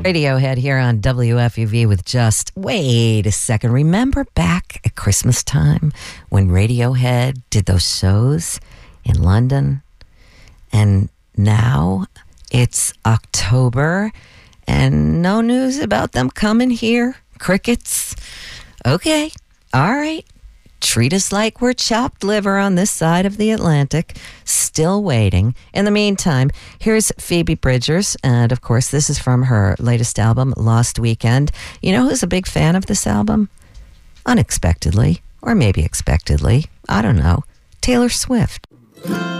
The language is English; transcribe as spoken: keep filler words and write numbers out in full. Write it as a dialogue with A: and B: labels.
A: Radiohead here on W F U V with Just. Wait a second. Remember back at Christmas time when Radiohead did those shows in London? And now it's October and no news about them coming here? Crickets? Okay. All right. Treat us like we're chopped liver on this side of the Atlantic. Still waiting. In the meantime, here's Phoebe Bridgers. And of course, this is from her latest album, Lost Weekend. You know who's a big fan of this album? Unexpectedly, or maybe expectedly. I don't know. Taylor Swift.